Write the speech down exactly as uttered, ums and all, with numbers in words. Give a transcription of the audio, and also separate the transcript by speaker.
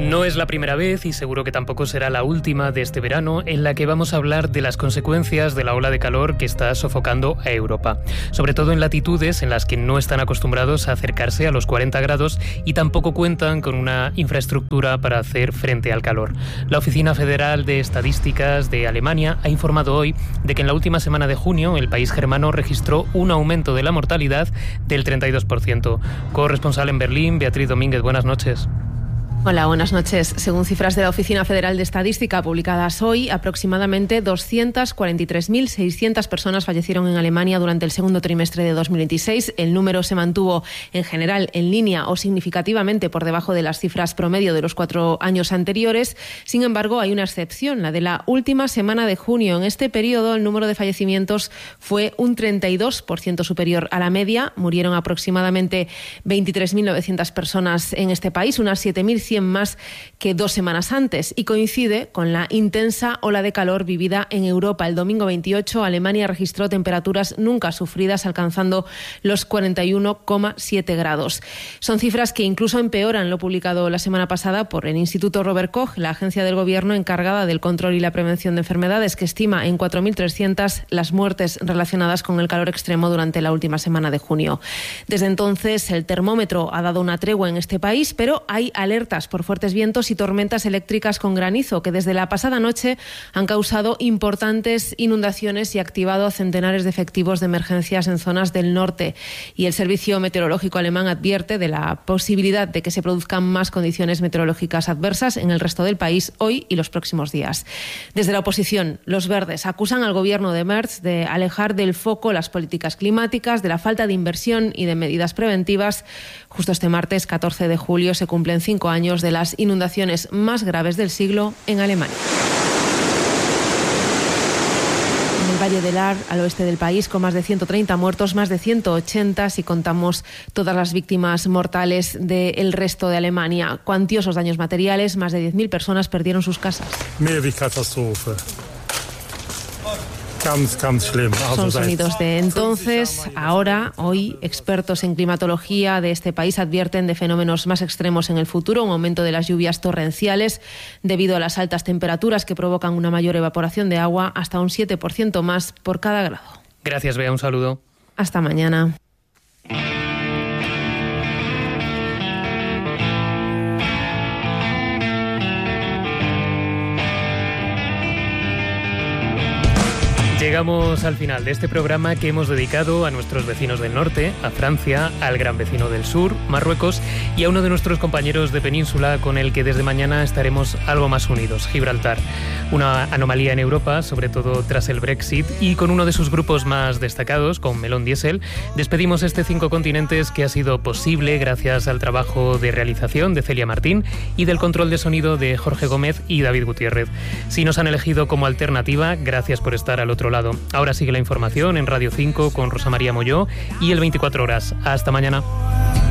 Speaker 1: No es la primera vez y seguro que tampoco será la última de este verano en la que vamos a hablar de las consecuencias de la ola de calor que está sofocando a Europa, sobre todo en latitudes en las que no están acostumbrados a acercarse a los cuarenta grados y tampoco cuentan con una infraestructura para hacer frente al calor. La Oficina Federal de Estadísticas de Alemania ha informado hoy de que en la última semana de junio el país germano registró un aumento de la mortalidad del treinta y dos por ciento. Corresponsal en Berlín, Beatriz Domínguez, buenas noches.
Speaker 2: Hola, buenas noches. Según cifras de la Oficina Federal de Estadística publicadas hoy, aproximadamente doscientas cuarenta y tres mil seiscientas personas fallecieron en Alemania durante el segundo trimestre de dos mil veintiséis. El número se mantuvo en general en línea o significativamente por debajo de las cifras promedio de los cuatro años anteriores. Sin embargo, hay una excepción, la de la última semana de junio. En este periodo, el número de fallecimientos fue un treinta y dos por ciento superior a la media. Murieron aproximadamente veintitrés mil novecientas personas en este país, unas siete mil cien más que dos semanas antes, y coincide con la intensa ola de calor vivida en Europa. El domingo veintiocho, Alemania registró temperaturas nunca sufridas, alcanzando los cuarenta y uno coma siete grados. Son cifras que incluso empeoran lo publicado la semana pasada por el Instituto Robert Koch, la agencia del gobierno encargada del control y la prevención de enfermedades, que estima en cuatro mil trescientas las muertes relacionadas con el calor extremo durante la última semana de junio. Desde entonces, el termómetro ha dado una tregua en este país, pero hay alertas por fuertes vientos y tormentas eléctricas con granizo que desde la pasada noche han causado importantes inundaciones y activado a centenares de efectivos de emergencias en zonas del norte. Y el Servicio Meteorológico alemán advierte de la posibilidad de que se produzcan más condiciones meteorológicas adversas en el resto del país hoy y los próximos días. Desde la oposición, los verdes acusan al gobierno de Merz de alejar del foco las políticas climáticas, de la falta de inversión y de medidas preventivas. Justo este martes, catorce de julio, se cumplen cinco años de las inundaciones más graves del siglo en Alemania. En el Valle del Ar, al oeste del país, con más de ciento treinta muertos, más de ciento ochenta si contamos todas las víctimas mortales del resto de Alemania. Cuantiosos daños materiales, más de diez mil personas perdieron sus casas. Son sonidos de entonces. Ahora, hoy, expertos en climatología de este país advierten de fenómenos más extremos en el futuro, un aumento de las lluvias torrenciales debido a las altas temperaturas que provocan una mayor evaporación de agua, hasta un siete por ciento más por cada grado.
Speaker 1: Gracias, Bea, un saludo.
Speaker 2: Hasta mañana.
Speaker 1: Llegamos al final de este programa que hemos dedicado a nuestros vecinos del norte, a Francia, al gran vecino del sur, Marruecos, y a uno de nuestros compañeros de península con el que desde mañana estaremos algo más unidos, Gibraltar. Una anomalía en Europa, sobre todo tras el Brexit, y con uno de sus grupos más destacados, con Melón Diesel, despedimos este Cinco Continentes que ha sido posible gracias al trabajo de realización de Celia Martín y del control de sonido de Jorge Gómez y David Gutiérrez. Si nos han elegido como alternativa, gracias por estar al otro lado. Ahora sigue la información en Radio cinco con Rosa María Molló y el veinticuatro horas. Hasta mañana.